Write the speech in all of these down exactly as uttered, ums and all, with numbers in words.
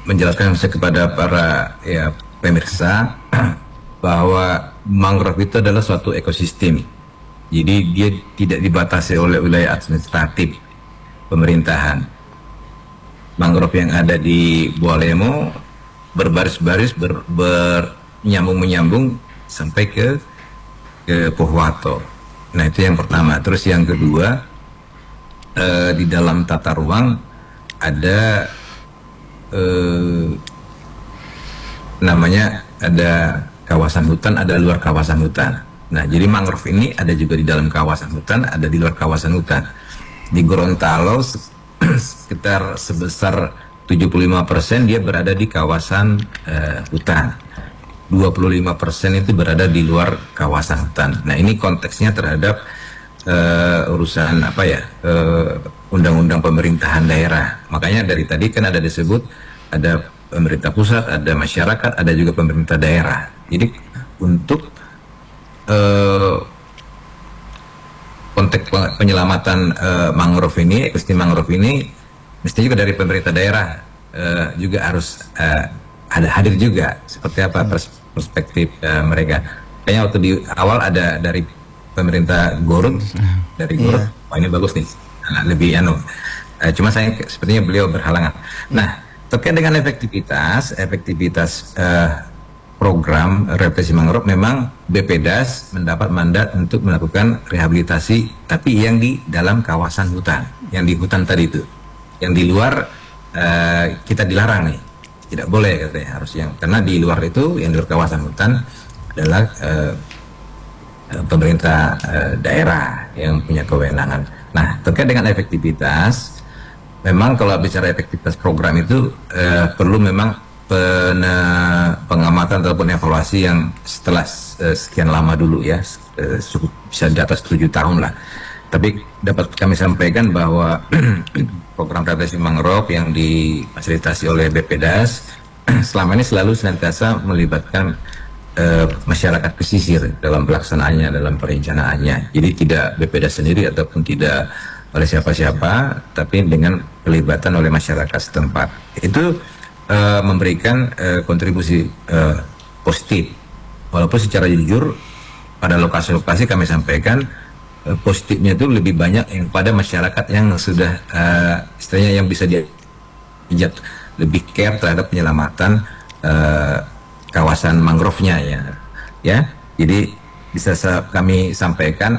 menjelaskan kepada para ya pemirsa bahwa mangrove itu adalah suatu ekosistem. Jadi dia tidak dibatasi oleh wilayah administratif pemerintahan. Mangrove yang ada di Bualemo berbaris-baris ber, bernyambung-menyambung sampai ke ke Pohuwato. Nah itu yang pertama. Terus yang kedua, eh, di dalam tata ruang ada eh, namanya ada kawasan hutan, ada luar kawasan hutan. Nah jadi mangrove ini ada juga di dalam kawasan hutan, ada di luar kawasan hutan. Di Gorontalo sekitar sebesar tujuh puluh lima persen dia berada di kawasan uh, hutan, dua puluh lima persen itu berada di luar kawasan hutan. Nah ini konteksnya terhadap uh, urusan apa ya, undang-undang uh, pemerintahan daerah. Makanya dari tadi kan ada disebut ada pemerintah pusat, ada masyarakat, ada juga pemerintah daerah. Jadi untuk uh, konteks penyelamatan uh, mangrove ini, ekosistem mangrove ini, mesti juga dari pemerintah daerah uh, juga harus uh, ada hadir juga. Seperti apa pers perspektif uh, mereka? Kayaknya waktu di awal ada dari pemerintah Gorut, dari Gorut, yeah. Wah ini bagus nih, nah, lebih anu. Uh, cuma saya sepertinya beliau berhalangan. Nah terkait dengan efektivitas, efektivitas uh, program rehabilitasi mangrove, memang BPDAS mendapat mandat untuk melakukan rehabilitasi, tapi yang di dalam kawasan hutan, yang di hutan tadi itu. Yang di luar uh, kita dilarang nih, tidak boleh katanya, harus yang, karena di luar itu, yang di luar kawasan hutan adalah uh, pemerintah uh, daerah yang punya kewenangan. Nah terkait dengan efektivitas, memang kalau bicara efektivitas program itu uh, perlu memang Pen, pengamatan ataupun evaluasi yang setelah uh, sekian lama dulu ya, uh, cukup bisa di atas tujuh tahun lah. Tapi dapat kami sampaikan bahwa program rehabilitasi mangrove yang difasilitasi oleh BPDAS selama ini selalu senantiasa melibatkan uh, masyarakat pesisir dalam pelaksanaannya, dalam perencanaannya. Jadi tidak BPDAS sendiri ataupun tidak oleh siapa-siapa, tapi dengan pelibatan oleh masyarakat setempat. Itu Uh, memberikan uh, kontribusi uh, positif, walaupun secara jujur pada lokasi-lokasi kami sampaikan uh, positifnya itu lebih banyak yang pada masyarakat yang sudah uh, istilahnya yang bisa diajak lebih care terhadap penyelamatan uh, kawasan mangrove-nya ya, ya. Jadi bisa sa kami sampaikan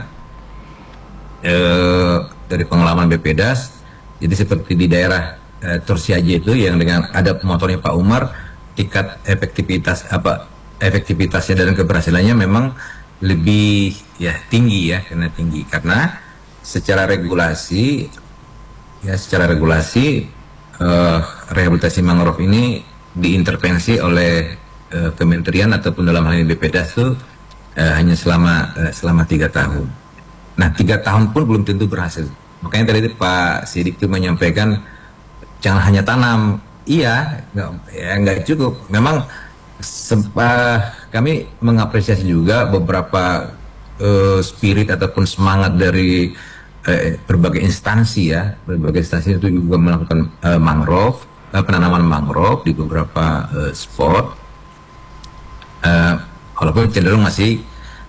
uh, dari pengalaman BPDAS, jadi seperti di daerah Uh, Torsiaje itu yang dengan ada motornya Pak Umar, tingkat efektivitas apa efektivitasnya dan keberhasilannya memang lebih ya tinggi ya, karena tinggi karena secara regulasi ya secara regulasi uh, rehabilitasi mangrove ini diintervensi oleh uh, kementerian ataupun dalam hal ini BPDAS itu uh, hanya selama uh, selama tiga tahun. Nah tiga tahun pun belum tentu berhasil. Makanya tadi Pak Sidik itu menyampaikan jangan hanya tanam, iya, nggak, ya nggak cukup. Memang sempah, kami mengapresiasi juga beberapa uh, spirit ataupun semangat dari uh, berbagai instansi ya, berbagai instansi itu juga melakukan uh, mangrove, uh, penanaman mangrove di beberapa uh, spot. Uh, walaupun cenderung masih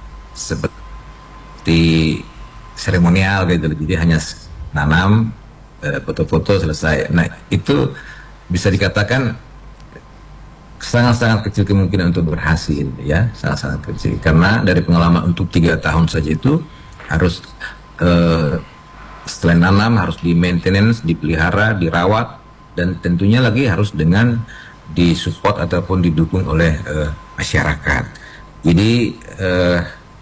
seperti seremonial gitu, jadi hanya nanam, foto-foto selesai. Nah itu bisa dikatakan sangat-sangat kecil kemungkinan untuk berhasil ya, sangat-sangat kecil karena dari pengalaman untuk tiga tahun saja itu harus eh, setelah nanam harus di maintenance, dipelihara, dirawat, dan tentunya lagi harus dengan disupport ataupun didukung oleh eh, masyarakat. Jadi eh,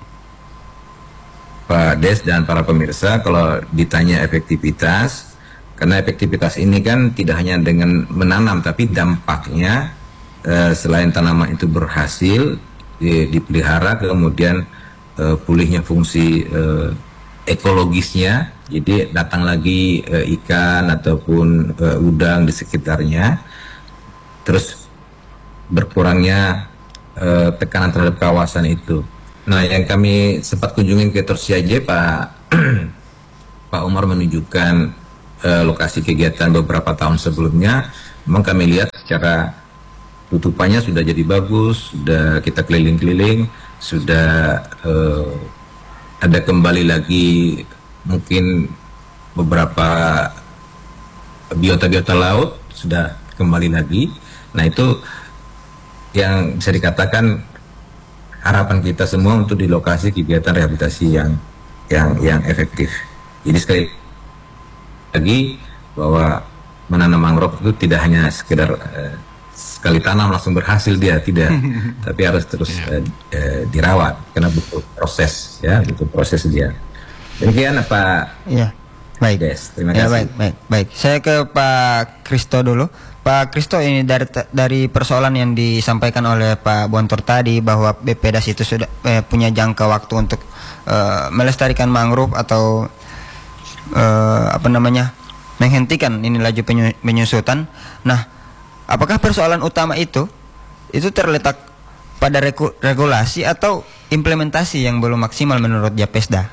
Pak Des dan para pemirsa, kalau ditanya efektivitas, karena efektivitas ini kan tidak hanya dengan menanam, tapi dampaknya eh, selain tanaman itu berhasil di, dipelihara, kemudian eh, pulihnya fungsi eh, ekologisnya, jadi datang lagi eh, ikan ataupun eh, udang di sekitarnya, terus berkurangnya eh, tekanan terhadap kawasan itu. Nah yang kami sempat kunjungi ke Torsiaje, Pak Pak Umar menunjukkan Uh, lokasi kegiatan beberapa tahun sebelumnya, memang kami lihat secara tutupannya sudah jadi bagus, sudah kita keliling-keliling, sudah uh, ada kembali lagi mungkin beberapa biota-biota laut sudah kembali lagi. Nah itu yang bisa dikatakan harapan kita semua untuk di lokasi kegiatan rehabilitasi yang yang yang efektif. Jadi sekali lagi bahwa menanam mangrove itu tidak hanya sekedar uh, sekali tanam langsung berhasil dia, tidak, tapi harus terus uh, uh, dirawat karena butuh proses, ya, butuh proses dia. Demikian Pak. Ya, baik. Des, terima ya, kasih. baik, baik, baik. Saya ke Pak Kristo dulu. Pak Kristo, ini dari dari persoalan yang disampaikan oleh Pak Bontor tadi bahwa B P D A S itu sudah eh, punya jangka waktu untuk eh, melestarikan mangrove atau eh, apa namanya menghentikan ini laju penyu, penyusutan. Nah, apakah persoalan utama itu itu terletak pada regu, regulasi atau implementasi yang belum maksimal menurut Japesda?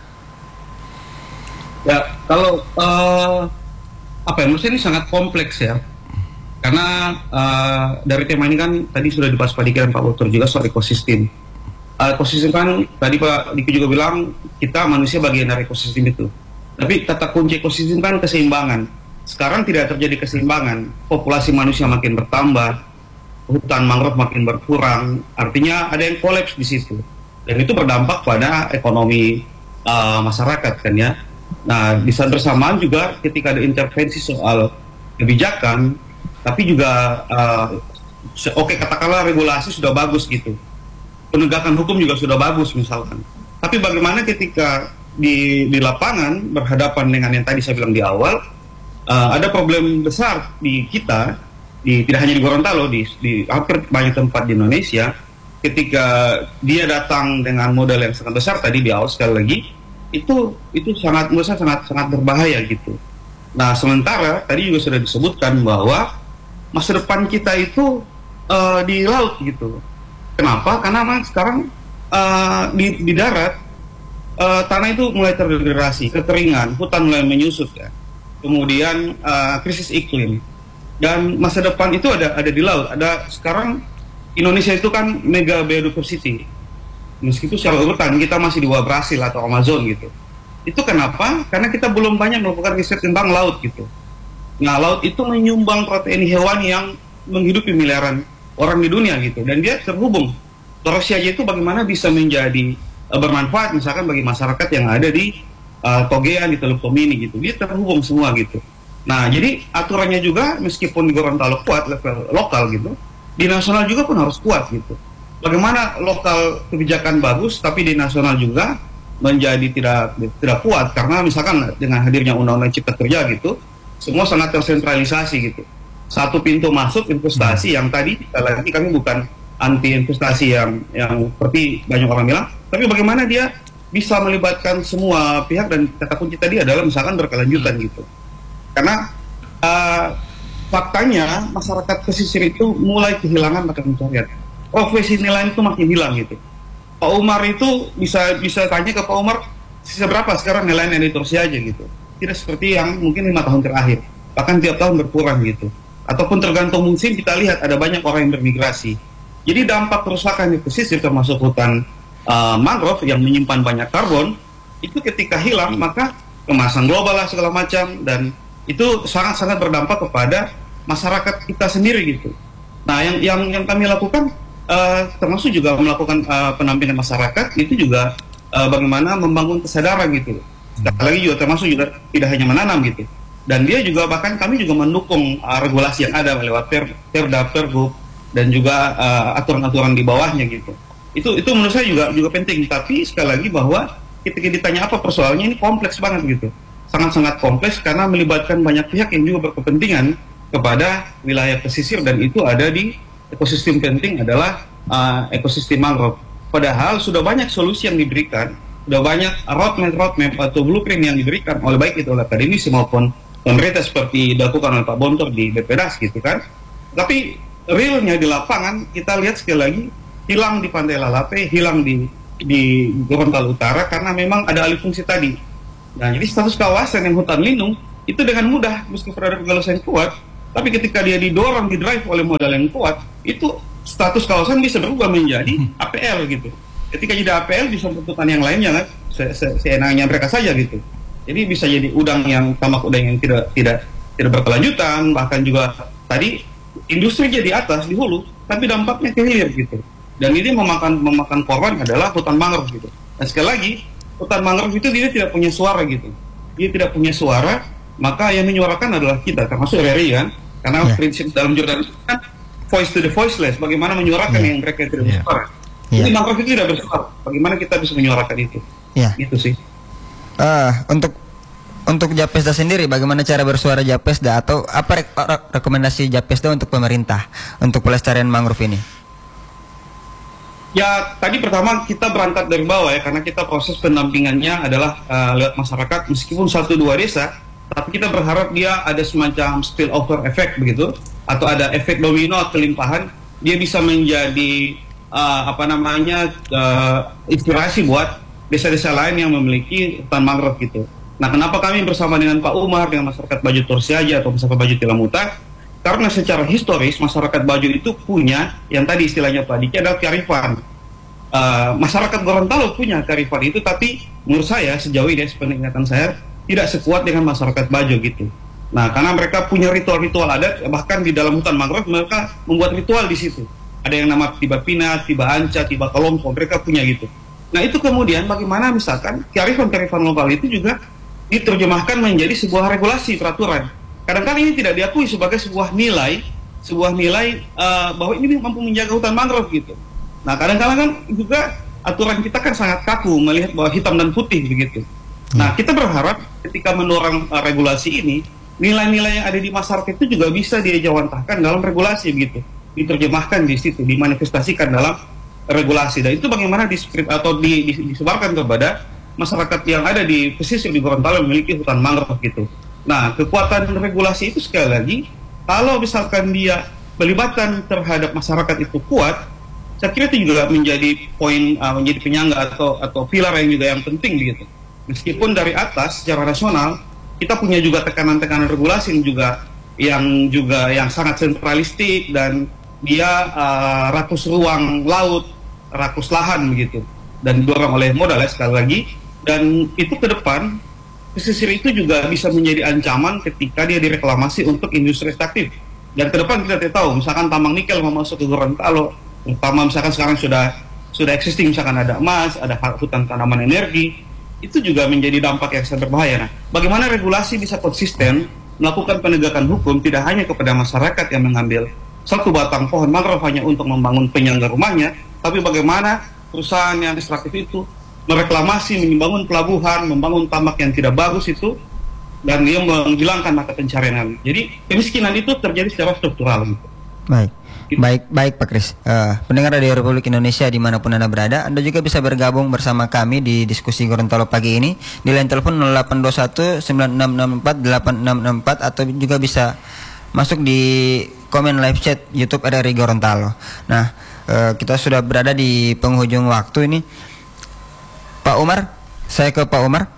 Ya, kalau uh, apa ya, menurut saya ini sangat kompleks ya. Karena uh, dari tema ini kan tadi sudah dibahas Pak Diki dan Pak Botor juga soal ekosistem. Uh, ekosistem kan tadi Pak Diki juga bilang kita manusia bagian dari ekosistem itu. Tapi kata kunci ekosistem kan keseimbangan. Sekarang tidak terjadi keseimbangan. Populasi manusia makin bertambah, hutan mangrove makin berkurang. Artinya ada yang kolaps di situ. Dan itu berdampak pada ekonomi uh, masyarakat kan ya. Nah, di saat bersamaan juga ketika ada intervensi soal kebijakan, tapi juga uh, oke okay, katakanlah regulasi sudah bagus gitu, penegakan hukum juga sudah bagus misalkan, tapi bagaimana ketika di di lapangan berhadapan dengan yang tadi saya bilang di awal, uh, ada problem besar di kita, di tidak hanya di Gorontalo, di, di hampir banyak tempat di Indonesia, ketika dia datang dengan modal yang sangat besar tadi di awal sekali lagi, itu itu sangat menurut saya sangat sangat berbahaya gitu. Nah, sementara tadi juga sudah disebutkan bahwa masa depan kita itu uh, di laut gitu. Kenapa? Karena memang sekarang uh, di, di darat uh, tanah itu mulai terdegradasi, kekeringan, hutan mulai menyusut ya. Kemudian uh, krisis iklim. Dan masa depan itu ada ada di laut. Ada sekarang Indonesia itu kan mega biodiversity. Meskipun secara urutan kita masih di bawah Brasil atau Amazon gitu. Itu kenapa? Karena kita belum banyak melakukan riset tentang laut gitu. Nah, laut itu menyumbang protein hewan yang menghidupi miliaran orang di dunia gitu, dan dia terhubung. Terus aja itu bagaimana bisa menjadi uh, bermanfaat misalkan bagi masyarakat yang ada di uh, Togean, di Teluk Tomini gitu. Dia terhubung semua gitu. Nah, jadi aturannya juga meskipun di Gorontalo kuat level lokal gitu, di nasional juga pun harus kuat gitu. Bagaimana lokal kebijakan bagus tapi di nasional juga menjadi tidak tidak kuat karena misalkan dengan hadirnya undang-undang cipta kerja gitu, semua sangat tersentralisasi gitu. Satu pintu masuk investasi yang tadi lagi kami bukan anti investasi yang yang seperti banyak orang bilang, tapi bagaimana dia bisa melibatkan semua pihak, dan kata kunci tadi adalah misalkan berkelanjutan gitu. Karena uh, faktanya masyarakat pesisir itu mulai kehilangan mata pencarian. Profesi nelayan itu makin hilang gitu. Pak Umar itu bisa bisa tanya ke Pak Umar sisa berapa sekarang nelayan yang diterusi aja gitu. Tidak seperti yang mungkin lima tahun terakhir, bahkan tiap tahun berkurang gitu. Ataupun tergantung musim kita lihat ada banyak orang yang bermigrasi. Jadi dampak kerusakan di pesisir termasuk hutan uh, mangrove yang menyimpan banyak karbon itu ketika hilang maka kemasan global lah segala macam, dan itu sangat-sangat berdampak kepada masyarakat kita sendiri gitu. Nah, yang yang yang kami lakukan uh, termasuk juga melakukan uh, pendampingan masyarakat itu juga uh, bagaimana membangun kesadaran gitu. Sekali lagi juga termasuk juga tidak hanya menanam gitu, dan dia juga bahkan kami juga mendukung uh, regulasi yang ada lewat per, perda, pergub, dan juga uh, aturan-aturan di bawahnya gitu. Itu itu menurut saya juga juga penting. Tapi sekali lagi bahwa ketika ditanya apa persoalannya, ini kompleks banget gitu, sangat-sangat kompleks karena melibatkan banyak pihak yang juga berkepentingan kepada wilayah pesisir, dan itu ada di ekosistem penting adalah uh, ekosistem mangrove. Padahal sudah banyak solusi yang diberikan. Sudah banyak roadmap roadmap atau blueprint yang diberikan oleh baik itu oleh akademisi maupun pemerintah seperti dilakukan oleh Pak Bontor di B P D A S gitu kan. Tapi realnya di lapangan kita lihat sekali lagi hilang di Pantai Lalape, hilang di di Gorontalo Utara karena memang ada alih fungsi tadi. Nah, jadi status kawasan yang hutan lindung itu dengan mudah meskipun ada regulasi yang kuat Tapi ketika dia didorong, didrive oleh modal yang kuat, itu status kawasan bisa berubah menjadi A P L gitu. Ketika jadi A P L bisa menentukan yang lainnya kan, se se seenaknya mereka saja gitu. Jadi bisa jadi udang yang tambak udang yang tidak tidak tidak berkelanjutan, bahkan juga tadi industri jadi atas di hulu, tapi dampaknya ke hilir gitu. Dan ini memakan memakan korban adalah hutan mangrove gitu. Dan sekali lagi, hutan mangrove itu dia tidak punya suara gitu. Dia tidak punya suara, maka yang menyuarakan adalah kita, termasuk R R I kan. Karena yeah. prinsip dalam jurnalisme kan voice to the voiceless, bagaimana menyuarakan yeah. yang mereka tidak yeah. bersuara. Yeah. Jadi mangrove itu tidak bersuara, bagaimana kita bisa menyuarakan itu? Yeah. Itu sih. Uh, untuk untuk Japesda sendiri, bagaimana cara bersuara Japesda atau apa re re rekomendasi Japesda untuk pemerintah untuk pelestarian mangrove ini? Ya, tadi pertama kita berangkat dari bawah ya, karena kita proses pendampingannya adalah uh, lewat masyarakat, meskipun satu dua desa. Tapi kita berharap dia ada semacam spillover effect begitu, atau ada efek domino atau limpahan, dia bisa menjadi uh, apa namanya uh, inspirasi buat desa-desa lain yang memiliki hutan mangrove gitu. Nah, kenapa kami bersama dengan Pak Umar, dengan masyarakat Bajo Torsiaja atau masyarakat Bajo Tilamuta? Karena secara historis masyarakat Bajo itu punya yang tadi istilahnya Pak Diki adalah kearifan. Uh, masyarakat Gorontalo punya kearifan itu, tapi menurut saya sejauh ini sepenglihatan saya tidak sekuat dengan masyarakat Bajo gitu. Nah, karena mereka punya ritual-ritual adat, bahkan di dalam hutan mangrove mereka membuat ritual di situ. Ada yang nama Tiba Pina, Tiba Anca, Tiba Kolompo, mereka punya gitu. Nah, itu kemudian bagaimana misalkan kearifan-kearifan lokal itu juga diterjemahkan menjadi sebuah regulasi peraturan. Kadang-kadang ini tidak diakui sebagai sebuah nilai, sebuah nilai uh, bahwa ini mampu menjaga hutan mangrove gitu. Nah, kadang-kadang kan juga aturan kita kan sangat kaku melihat bahwa hitam dan putih begitu. Nah, kita berharap ketika mendorong uh, regulasi ini, nilai-nilai yang ada di masyarakat itu juga bisa diejawantahkan dalam regulasi begitu, diterjemahkan di situ, dimanifestasikan dalam regulasi. Dan itu bagaimana diskrip atau di, di, disebarkan kepada masyarakat yang ada di pesisir di Gorontalo yang memiliki hutan mangrove gitu. Nah, kekuatan regulasi itu sekali lagi, kalau misalkan dia pelibatan terhadap masyarakat itu kuat, saya kira itu juga menjadi poin, uh, menjadi penyangga atau atau pilar yang juga yang penting begitu. Meskipun dari atas secara nasional kita punya juga tekanan-tekanan regulasi yang juga yang juga yang sangat sentralistik, dan dia uh, rakus ruang laut, rakus lahan begitu, dan didorong oleh modal ya, sekali lagi. Dan itu ke depan pesisir itu juga bisa menjadi ancaman ketika dia direklamasi untuk industri ekstraktif. Dan ke depan kita tidak tahu, misalkan tambang nikel mau masuk ke Gorontalo, terutama misalkan sekarang sudah sudah existing, misalkan ada emas, ada hutan tanaman energi, itu juga menjadi dampak yang sangat berbahaya. Nah, bagaimana regulasi bisa konsisten melakukan penegakan hukum tidak hanya kepada masyarakat yang mengambil satu batang pohon mangrove hanya untuk membangun penyangga rumahnya, tapi bagaimana perusahaan yang ekstraktif itu mereklamasi, membangun pelabuhan, membangun tambak yang tidak bagus itu, dan dia menghilangkan mata pencarian. Jadi kemiskinan itu terjadi secara struktural. Baik. Baik, baik Pak Kris. Uh, pendengar Radio Republik Indonesia dimanapun Anda berada, Anda juga bisa bergabung bersama kami di diskusi Gorontalo pagi ini di line telepon nol delapan dua satu sembilan enam enam empat delapan enam enam empat, atau juga bisa masuk di komen live chat YouTube R R I Gorontalo. Nah, uh, kita sudah berada di penghujung waktu ini. Pak Umar, saya ke Pak Umar.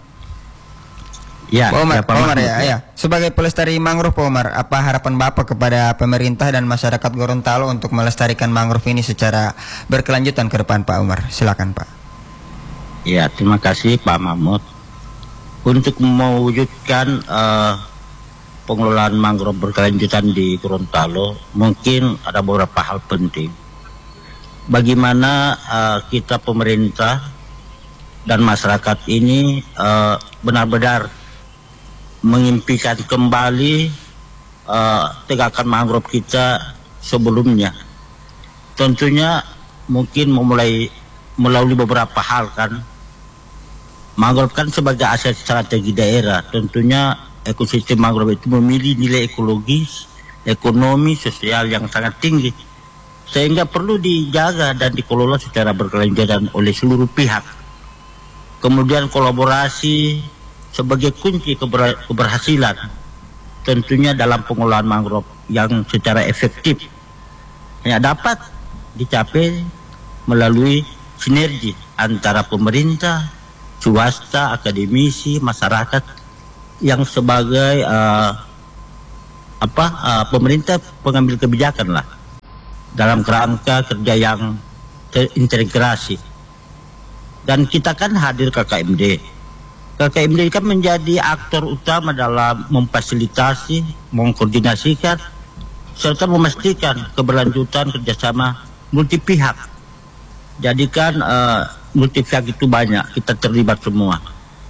Ya, Pak Umar, ya, Pak Umar Mahmud, ya, ya. Sebagai pelestari mangrove, Pak Umar, apa harapan Bapak kepada pemerintah dan masyarakat Gorontalo untuk melestarikan mangrove ini secara berkelanjutan ke depan, Pak Umar? Silakan, Pak. Ya, terima kasih Pak Mahmud. Untuk mewujudkan uh, pengelolaan mangrove berkelanjutan di Gorontalo, mungkin ada beberapa hal penting. Bagaimana uh, kita pemerintah dan masyarakat ini benar-benar uh, mengimpikan kembali uh, tegakkan mangrove kita sebelumnya. Tentunya mungkin memulai melalui beberapa hal kan. Mangrove kan sebagai aset strategi daerah. Tentunya ekosistem mangrove itu memiliki nilai ekologis, ekonomi, sosial yang sangat tinggi, sehingga perlu dijaga dan dikelola secara berkelanjutan oleh seluruh pihak. Kemudian kolaborasi sebagai kunci keber keberhasilan tentunya dalam pengelolaan mangrove yang secara efektif hanya dapat dicapai melalui sinergi antara pemerintah, swasta, akademisi, masyarakat yang sebagai uh, apa uh, pemerintah pengambil kebijakan lah dalam kerangka kerja yang terintegrasi. Dan kita kan hadir K K M D. K K M D kan menjadi aktor utama dalam memfasilitasi, mengkoordinasikan, serta memastikan keberlanjutan kerjasama multi pihak. Jadikan uh, multi pihak itu banyak, kita terlibat semua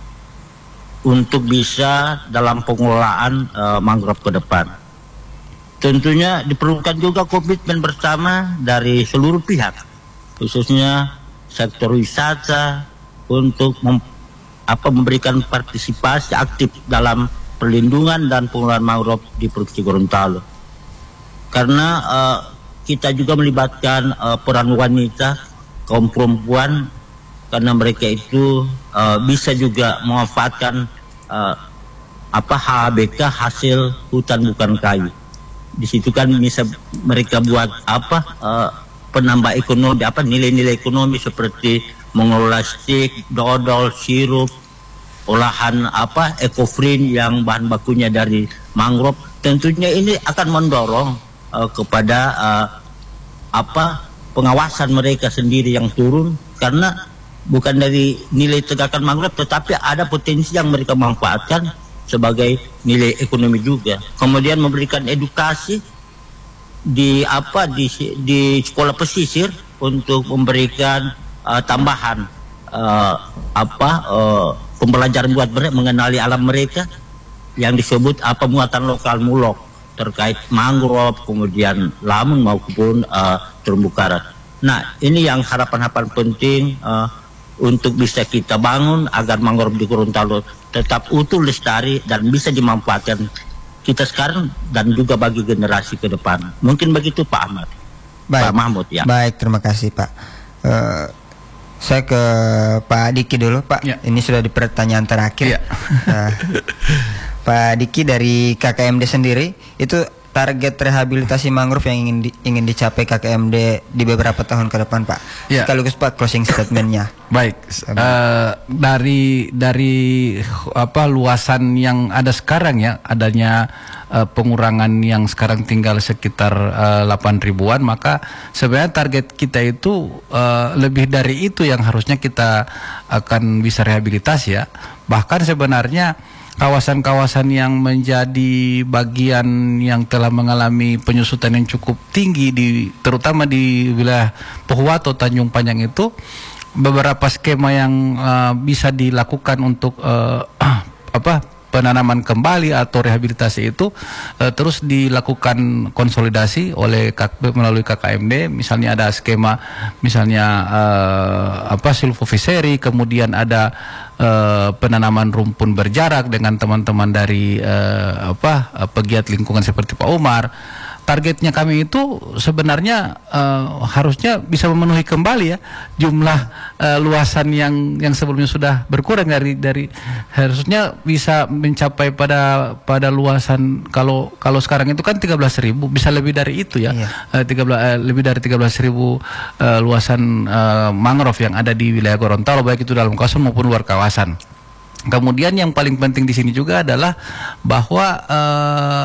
untuk bisa dalam pengelolaan uh, mangrove ke depan. Tentunya diperlukan juga komitmen bersama dari seluruh pihak, khususnya sektor wisata, untuk mem apa memberikan partisipasi aktif dalam perlindungan dan pengelolaan mangrove di Provinsi Gorontalo. Karena uh, kita juga melibatkan uh, peran wanita, kaum perempuan, karena mereka itu uh, bisa juga memanfaatkan uh, apa H B K, hasil hutan bukan kayu. Di situ kan bisa mereka buat apa uh, penambah ekonomi, apa nilai-nilai ekonomi seperti mengelola stik, dodol, sirup, olahan apa ekofrin yang bahan bakunya dari mangrove. Tentunya ini akan mendorong uh, kepada uh, apa pengawasan mereka sendiri yang turun, karena bukan dari nilai tegakan mangrove, tetapi ada potensi yang mereka manfaatkan sebagai nilai ekonomi juga. Kemudian memberikan edukasi di apa di di sekolah pesisir untuk memberikan uh, tambahan uh, apa uh, pembelajaran buat mereka mengenali alam mereka yang disebut apa muatan lokal mulok terkait mangrove, kemudian lamun maupun uh, terumbu karang. Nah, ini yang harapan-harapan penting uh, untuk bisa kita bangun agar mangrove di Gorontalo tetap utuh, lestari, dan bisa dimanfaatkan kita sekarang dan juga bagi generasi ke depan. Mungkin begitu Pak Ahmad. Baik. Pak Mahmud ya. Baik, terima kasih Pak. Uh, saya ke Pak Diki dulu Pak. Ya. Ini sudah di pertanyaan terakhir. Ya. uh, Pak Diki dari K K M D sendiri, itu target rehabilitasi mangrove yang ingin di, ingin dicapai K K M D di beberapa tahun ke depan Pak. Ya. Sekaligus Pak closing statementnya. Baik, uh, dari dari apa luasan yang ada sekarang ya, adanya uh, pengurangan yang sekarang tinggal sekitar uh, delapan ribuan, maka sebenarnya target kita itu uh, lebih dari itu yang harusnya kita akan bisa rehabilitasi ya. Bahkan sebenarnya kawasan-kawasan yang menjadi bagian yang telah mengalami penyusutan yang cukup tinggi, di terutama di wilayah Pohuwato, Tanjung Panjang itu, beberapa skema yang uh, bisa dilakukan untuk uh, apa penanaman kembali atau rehabilitasi itu uh, terus dilakukan konsolidasi oleh melalui K K M D. Misalnya ada skema misalnya uh, apa silvofiseri, kemudian ada uh, penanaman rumpun berjarak dengan teman-teman dari uh, apa uh, pegiat lingkungan seperti Pak Umar. Targetnya kami itu sebenarnya uh, harusnya bisa memenuhi kembali ya jumlah uh, luasan yang yang sebelumnya sudah berkurang, dari dari harusnya bisa mencapai pada pada luasan, kalau kalau sekarang itu kan tiga belas ribu, bisa lebih dari itu ya. Iya. uh, tiga belas uh, lebih dari tiga belas ribu uh, luasan uh, mangrove yang ada di wilayah Gorontalo, baik itu dalam kawasan maupun luar kawasan. Kemudian yang paling penting di sini juga adalah bahwa uh,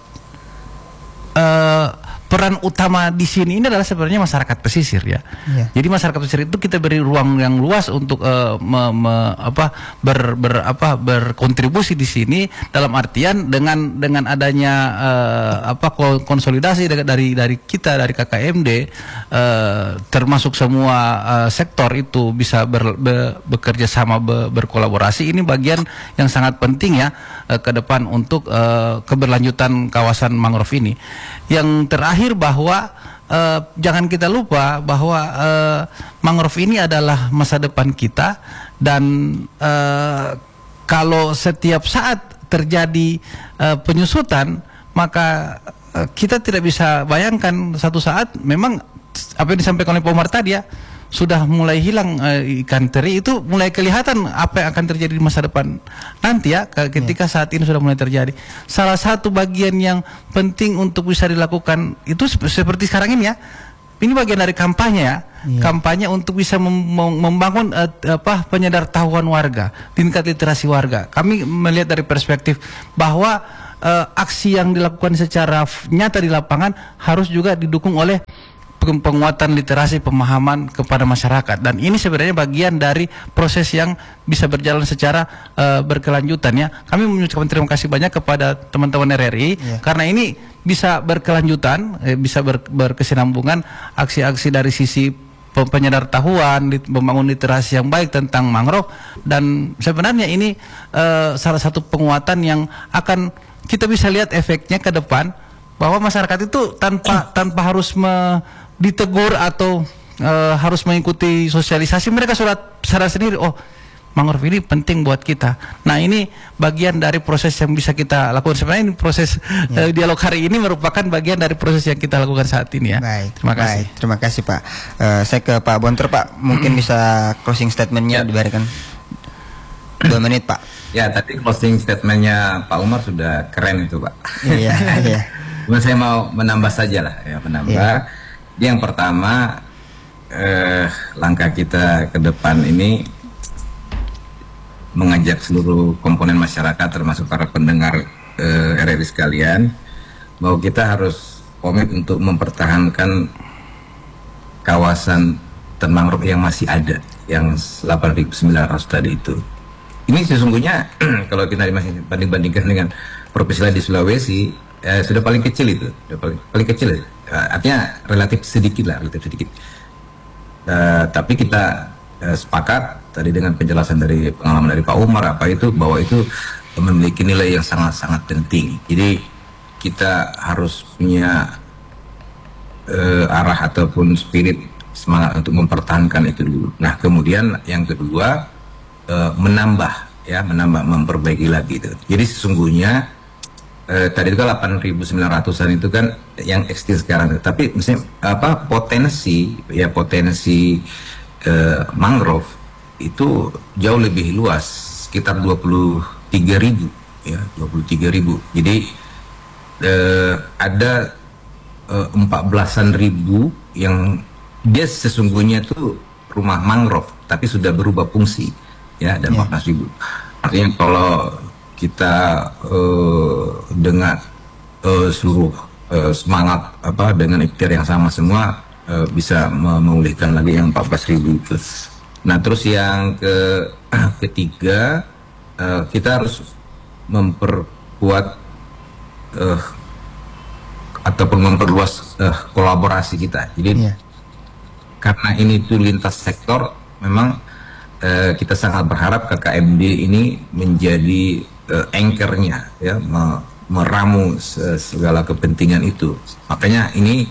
Uh, peran utama di sini ini adalah sebenarnya masyarakat pesisir ya. Ya. Jadi masyarakat pesisir itu kita beri ruang yang luas untuk uh, me, me, apa ber, ber apa berkontribusi di sini, dalam artian dengan dengan adanya uh, apa konsolidasi dari dari kita dari K K M D, uh, termasuk semua uh, sektor itu bisa ber, be, bekerja sama, be, berkolaborasi. Ini bagian yang sangat penting ya uh, ke depan untuk uh, keberlanjutan kawasan mangrove ini. Yang terakhir bahwa uh, jangan kita lupa bahwa uh, mangrove ini adalah masa depan kita, dan uh, kalau setiap saat terjadi uh, penyusutan, maka uh, kita tidak bisa bayangkan satu saat memang apa yang disampaikan oleh Pak Umar tadi ya, sudah mulai hilang uh, ikan teri, itu mulai kelihatan apa yang akan terjadi di masa depan nanti ya, ketika yeah. saat ini sudah mulai terjadi. Salah satu bagian yang penting untuk bisa dilakukan itu sep seperti sekarang ini ya, ini bagian dari kampanye ya, yeah. kampanye untuk bisa mem membangun uh, apa penyadartahuan warga, tingkat literasi warga. Kami melihat dari perspektif bahwa uh, aksi yang dilakukan secara nyata di lapangan harus juga didukung oleh penguatan literasi pemahaman kepada masyarakat, dan ini sebenarnya bagian dari proses yang bisa berjalan secara uh, berkelanjutan ya. Kami mengucapkan terima kasih banyak kepada teman-teman R R I yeah. karena ini bisa berkelanjutan, eh, bisa ber, berkesinambungan aksi-aksi dari sisi penyadartahuan, membangun literasi yang baik tentang mangrove, dan sebenarnya ini uh, salah satu penguatan yang akan kita bisa lihat efeknya ke depan, bahwa masyarakat itu tanpa tanpa harus me, ditegur atau uh, harus mengikuti sosialisasi, mereka sudah sadar sendiri, oh mangrove ini penting buat kita. Nah, ini bagian dari proses yang bisa kita lakukan. Sebenarnya ini proses ya. uh, dialog hari ini merupakan bagian dari proses yang kita lakukan saat ini ya. Baik, terima kasih. Baik, terima kasih Pak. Uh, saya ke Pak Bontor Pak, mungkin bisa closing statementnya ya. Diberikan dua menit Pak. Ya, tadi closing statementnya Pak Umar sudah keren itu Pak. Iya, iya. Cuma saya mau menambah saja lah ya, menambah. Ya. Yang pertama, eh, langkah kita ke depan ini mengajak seluruh komponen masyarakat termasuk para pendengar eh, R R I sekalian, bahwa kita harus komit untuk mempertahankan kawasan hutan mangrove yang masih ada, yang delapan ribu sembilan ratus tadi itu. Ini sesungguhnya kalau kita masih banding-bandingkan dengan provinsi lain di Sulawesi, eh, sudah paling kecil itu, sudah paling, paling kecil, eh, artinya relatif sedikit lah, relatif sedikit. Uh, tapi kita uh, sepakat tadi dengan penjelasan dari pengalaman dari Pak Umar apa itu, bahwa itu memiliki nilai yang sangat-sangat penting. Jadi kita harus punya uh, arah ataupun spirit semangat untuk mempertahankan itu dulu. Nah, kemudian yang kedua uh, menambah ya, menambah memperbaiki lagi itu. Jadi sesungguhnya uh, tadi itu kan delapan ribu sembilan ratusan itu kan yang eksis sekarang, tapi misalnya apa potensi ya potensi uh, mangrove itu jauh lebih luas, sekitar dua puluh tiga ribu ya, dua puluh tiga ribu. Jadi uh, ada uh, empat belasan ribu yang dia sesungguhnya itu rumah mangrove tapi sudah berubah fungsi ya, dan empat belas ribu. Artinya kalau kita uh, dengan uh, seluruh uh, semangat apa dengan ikhtiar yang sama semua uh, bisa memulihkan lagi yang empat belas ribu itu. Nah, terus yang ke ketiga uh, kita harus memperkuat uh, ataupun memperluas uh, kolaborasi kita. Jadi yeah. karena ini tuh lintas sektor, memang uh, kita sangat berharap K K M D ini menjadi uh, anchornya ya, me meramu segala kepentingan itu. Makanya ini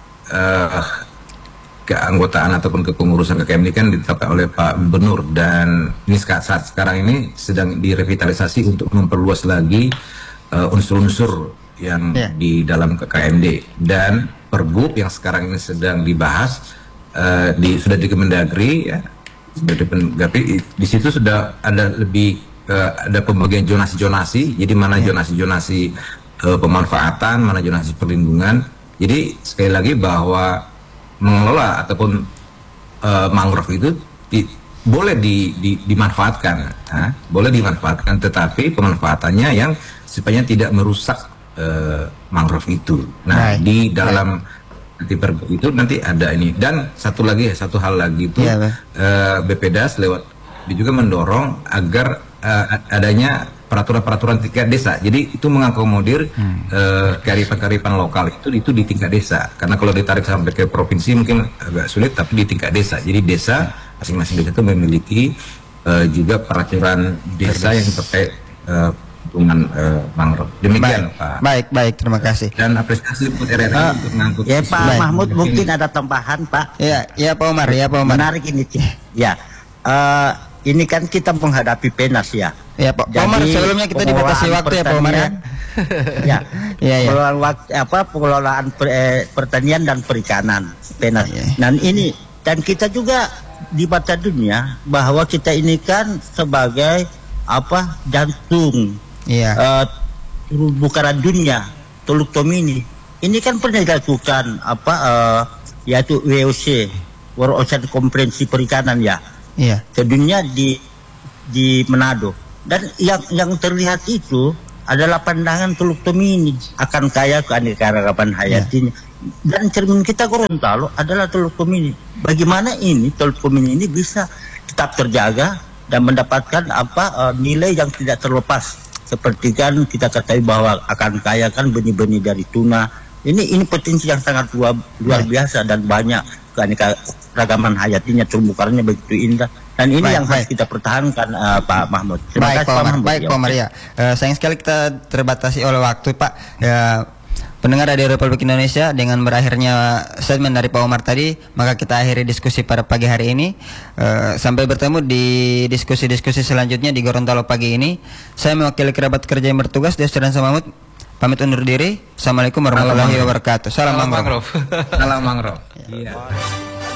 uh, keanggotaan ataupun kepengurusan K K M D kan ditetapkan oleh Pak Gubernur, dan ini saat sekarang ini sedang direvitalisasi untuk memperluas lagi unsur-unsur uh, yang yeah. di dalam K K M D, dan Pergub yang sekarang ini sedang dibahas uh, di sudah di Kemendagri ya, sudah di Kemendagri, di situ sudah ada lebih uh, ada pembagian zonasi-zonasi, jadi mana zonasi-zonasi uh, pemanfaatan, mana zonasi perlindungan. Jadi sekali lagi bahwa mengelola ataupun uh, mangrove itu di, boleh di, di, dimanfaatkan, ha? boleh dimanfaatkan, tetapi pemanfaatannya yang sifatnya tidak merusak uh, mangrove itu. Nah, Baik. di dalam nanti Pergub itu nanti ada ini, dan satu lagi satu hal lagi itu ya, uh, B P D A S lewat dia juga mendorong agar uh, adanya peraturan-peraturan tingkat desa. Jadi itu mengakomodir hmm. uh, kearifan-kearifan lokal itu itu di tingkat desa. Karena kalau ditarik sampai ke provinsi mungkin agak sulit, tapi di tingkat desa. Jadi desa masing-masing desa itu memiliki uh, juga peraturan desa yang terkait uh, hubungan uh, mangrove. Demikian baik, Pak. Baik, baik, terima kasih. Dan apresiasi buat R R I uh, untuk mengangkut. Ya Pak baik. Mahmud mungkin ada tambahan Pak. Ya, ya Pak Umar, ya Pak Umar. Menarik ini ya. Uh, ini kan kita menghadapi PENAS ya. Ya Pak Umar, sebelumnya kita dibatasi waktu ya Pak Umar ya. ya, ya, ya. Pengelolaan waktu apa pengelolaan per, eh, pertanian dan perikanan PENAS. Ya. Dan ini dan kita juga di mata dunia bahwa kita ini kan sebagai apa jantung ya. uh, bukaran dunia Teluk Tomini. Ini kan pernah dilakukan apa uh, yaitu W O C World Ocean Konferensi Perikanan ya. Iya. Sedunia di di Manado, dan yang yang terlihat itu adalah pandangan Teluk Tomini akan kaya keanekaragaman hayatinya. Dan cermin kita Gorontalo adalah Teluk Tomini. Bagaimana ini Teluk Tomini ini bisa tetap terjaga dan mendapatkan apa uh, nilai yang tidak terlepas. Seperti kan kita ketahui bahwa akan kaya kan benih-benih dari tuna. Ini ini potensi yang sangat luar, luar biasa dan banyak keanekaragaman hayatinya, terumbu karangnya begitu indah. Dan ini baik, yang baik. harus kita pertahankan uh, Pak Mahmud. Terima baik, kasih Pak Mahmud. Baik ya, Pak Maria. Uh, sayang sekali kita terbatasi oleh waktu Pak. Ya, pendengar Radio Republik Indonesia, dengan berakhirnya statement dari Pak Omar tadi, maka kita akhiri diskusi pada pagi hari ini. Uh, sampai bertemu di diskusi-diskusi selanjutnya di Gorontalo pagi ini. Saya mewakili kerabat kerja yang bertugas di Ustaz dan Mahmud. Pamit undur diri. Assalamualaikum warahmatullahi wabarakatuh. Salam mangrove. Salam mangrove. Iya.